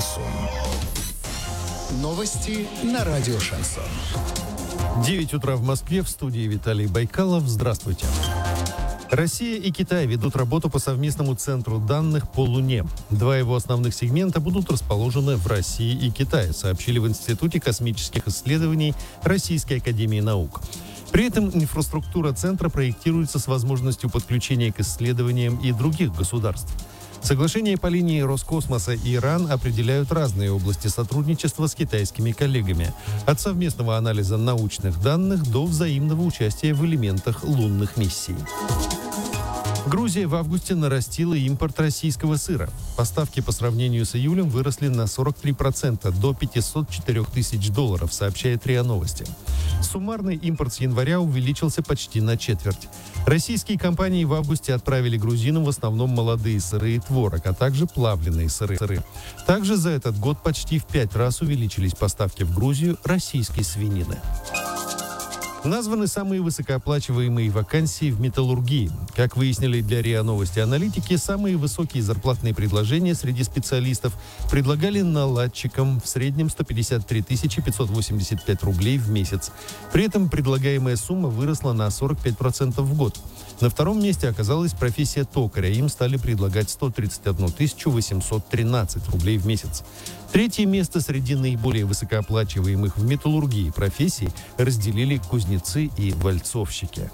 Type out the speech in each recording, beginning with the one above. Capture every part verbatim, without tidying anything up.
Шансон. Новости на радио Шансон. девять утра в Москве, в студии Виталий Байкалов. Здравствуйте. Россия и Китай ведут работу по совместному центру данных по Луне. Два его основных сегмента будут расположены в России и Китае, сообщили в Институте космических исследований Российской академии наук. При этом инфраструктура центра проектируется с возможностью подключения к исследованиям и других государств. Соглашения по линии Роскосмоса и Иран определяют разные области сотрудничества с китайскими коллегами. От совместного анализа научных данных до взаимного участия в элементах лунных миссий. Грузия в августе нарастила импорт российского сыра. Поставки по сравнению с июлем выросли на сорок три процента до пятьсот четыре тысяч долларов, сообщает РИА Новости. Суммарный импорт с января увеличился почти на четверть. Российские компании в августе отправили грузинам в основном молодые сыры и творог, а также плавленые сыры. Также за этот год почти в пять раз увеличились поставки в Грузию российской свинины. Названы самые высокооплачиваемые вакансии в металлургии. Как выяснили для РИА Новости аналитики, самые высокие зарплатные предложения среди специалистов предлагали наладчикам в среднем сто пятьдесят три тысячи пятьсот восемьдесят пять рублей в месяц. При этом предлагаемая сумма выросла на сорок пять процентов в год. На втором месте оказалась профессия токаря. Им стали предлагать сто тридцать одну тысячу восемьсот тринадцать рублей в месяц. Третье место среди наиболее высокооплачиваемых в металлургии профессий разделили кузнецы и вальцовщики.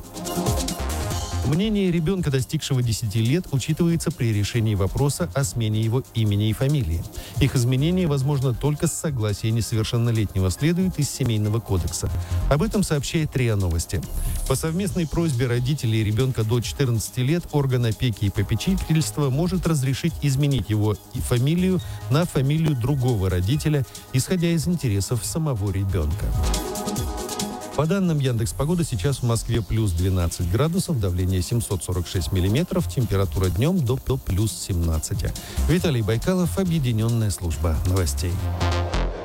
Мнение ребенка, достигшего десяти лет, учитывается при решении вопроса о смене его имени и фамилии. Их изменение возможно только с согласия несовершеннолетнего, следует из Семейного кодекса. Об этом сообщает РИА Новости. По совместной просьбе родителей ребенка до четырнадцати лет орган опеки и попечительства может разрешить изменить его фамилию на фамилию другого родителя, исходя из интересов самого ребенка. По данным Яндекс.Погоды, сейчас в Москве плюс двенадцать градусов, давление семьсот сорок шесть миллиметров, температура днем до, до плюс семнадцати. Виталий Байкалов, Объединенная служба новостей.